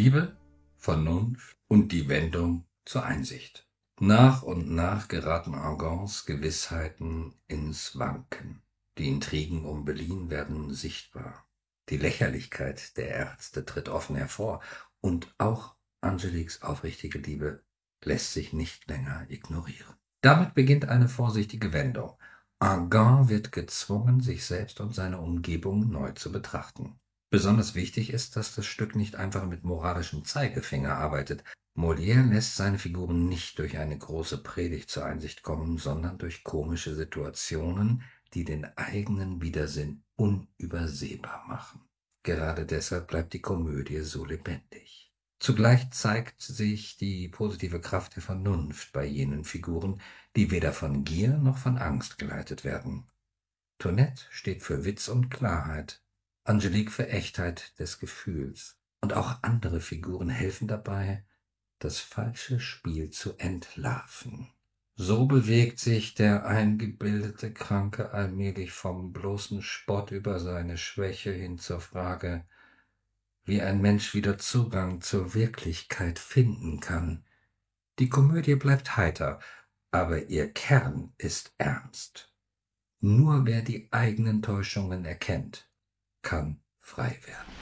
Liebe, Vernunft und die Wendung zur Einsicht. Nach und nach geraten Argans Gewissheiten ins Wanken. Die Intrigen um Bellin werden sichtbar. Die Lächerlichkeit der Ärzte tritt offen hervor und auch Angeliques aufrichtige Liebe lässt sich nicht länger ignorieren. Damit beginnt eine vorsichtige Wendung. Argan wird gezwungen, sich selbst und seine Umgebung neu zu betrachten. Besonders wichtig ist, dass das Stück nicht einfach mit moralischem Zeigefinger arbeitet. Molière lässt seine Figuren nicht durch eine große Predigt zur Einsicht kommen, sondern durch komische Situationen, die den eigenen Widersinn unübersehbar machen. Gerade deshalb bleibt die Komödie so lebendig. Zugleich zeigt sich die positive Kraft der Vernunft bei jenen Figuren, die weder von Gier noch von Angst geleitet werden. Toinette steht für Witz und Klarheit, Angelique für Echtheit des Gefühls. Und auch andere Figuren helfen dabei, das falsche Spiel zu entlarven. So bewegt sich der eingebildete Kranke allmählich vom bloßen Spott über seine Schwäche hin zur Frage, wie ein Mensch wieder Zugang zur Wirklichkeit finden kann. Die Komödie bleibt heiter, aber ihr Kern ist ernst. Nur wer die eigenen Täuschungen erkennt, kann frei werden.